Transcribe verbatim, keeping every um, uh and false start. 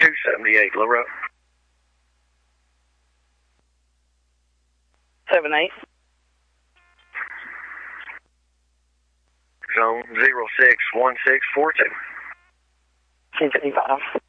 two seventy-eight, low road. Seven eight. Zone zero six one six four two. Ten twenty five.